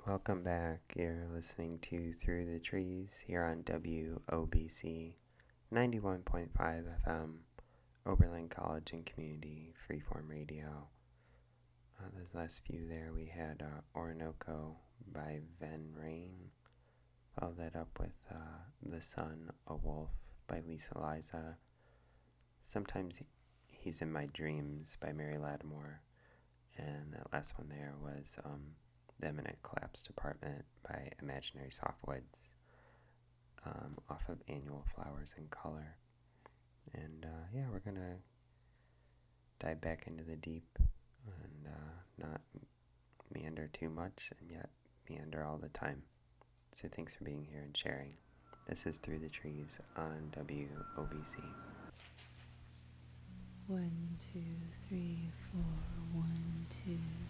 Welcome back. You're listening to Through the Trees here on WOBC 91.5 FM, Oberlin College and Community Freeform Radio. Those last few there, we had Orinoco by Ven Rain. Followed that up with The Sun, A Wolf by Lisa Liza. Sometimes He's in My Dreams by Mary Lattimore. And that last one there was The Imminent Collapse Department by Imaginary Softwoods, off of Annual Flowers in Color. And yeah, we're going to dive back into the deep and not meander too much and yet meander all the time. So thanks for being here and sharing. This is Through the Trees on WOBC. 1, 2, 3, 4.